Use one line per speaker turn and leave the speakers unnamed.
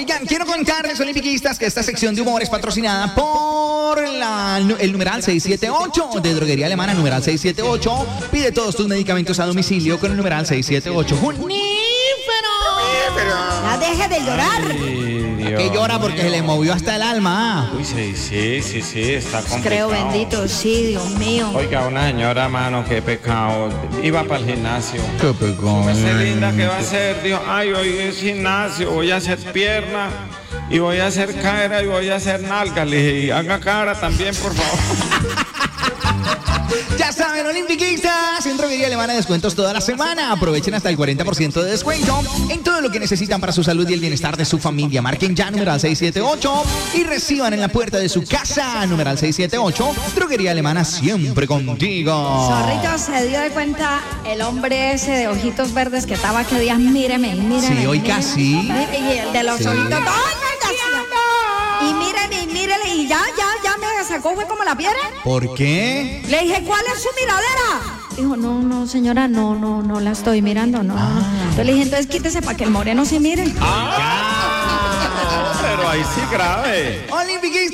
Oigan, quiero contarles, olimpiquistas, que esta sección de humor es patrocinada por el numeral 678 de Droguería Alemana, numeral 678. Pide todos tus medicamentos a domicilio con el numeral 678.
Ya deje de llorar.
Que llora porque se le movió hasta el alma.
Uy, sí, está complicado.
Creo bendito, sí, Dios mío.
Oiga, una señora, mano, qué pecado. Iba para el gimnasio.
Qué pecado.
Linda, ¿qué va a hacer? Dijo, ay, hoy es gimnasio, voy a hacer pierna, y voy a hacer cadera, y voy a hacer nalga. Le dije, y haga cara también, por favor.
Ya saben, olimpiquistas, en Droguería Alemana descuentos toda la semana. Aprovechen hasta el 40% de descuento en todo lo que necesitan para su salud y el bienestar de su familia. Marquen ya numeral 678 y reciban en la puerta de su casa numeral 678. Droguería Alemana, siempre contigo.
Zorrito, se dio de cuenta el hombre ese de ojitos verdes que estaba que días, míreme.
Sí, hoy casi.
Y el de los
Sí.
ojitos, y mírele, y ya me sacó, fue como la piedra.
¿Por qué?
Le dije, ¿cuál es su miradera? Dijo, no, señora, no la estoy mirando, no. Entonces le dije, entonces quítese para que el moreno se mire.
Pero ahí sí grave.
Olimpiquistas.